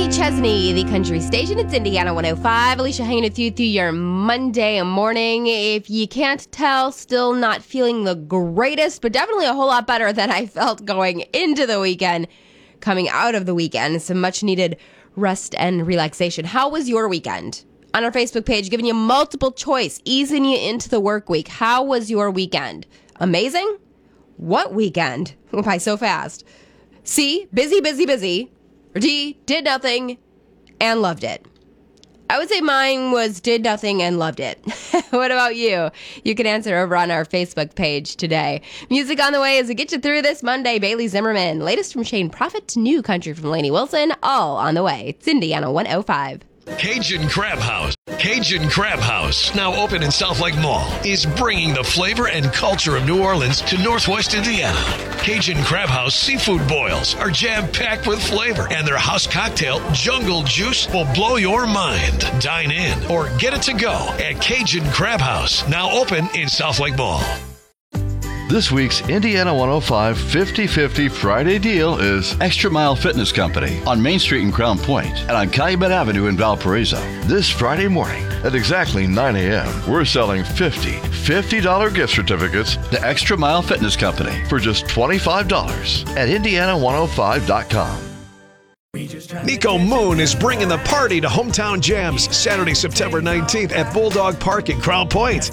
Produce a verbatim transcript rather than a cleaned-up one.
Kenny Chesney, the country station. It's Indiana one oh five. Alicia hanging with you through your Monday morning. If you can't tell, still not feeling the greatest, but definitely a whole lot better than I felt going into the weekend. Coming out of the weekend, some much needed rest and relaxation. How was your weekend? On our Facebook page, giving you multiple choice, easing you into the work week. How was your weekend? Amazing? What weekend? Went by so fast. C, busy, busy, busy. Or D, did nothing and loved it. I would say mine was did nothing and loved it. What about you? You can answer over on our Facebook page today. Music on the way as we get you through this Monday. Bailey Zimmerman, latest from Shane Prophet, new country from Lainey Wilson, all on the way. It's Indiana one oh five. Cajun Crab House. Cajun Crab House, now open in South Lake Mall, is bringing the flavor and culture of New Orleans to Northwest Indiana. Cajun Crab House seafood boils are jam-packed with flavor, and their house cocktail, Jungle Juice, will blow your mind. Dine in or get it to go at Cajun Crab House, now open in South Lake Mall. This week's Indiana one oh five fifty-fifty Friday deal is Extra Mile Fitness Company on Main Street in Crown Point and on Calumet Avenue in Valparaiso. this Friday morning at exactly nine a.m. We're selling fifty fifty dollars gift certificates The Extra Mile Fitness Company for just twenty-five dollars at indiana one oh five dot com. Nico Moon is bringing the party to Hometown Jams Saturday, September nineteenth at Bulldog Park in Crown Point.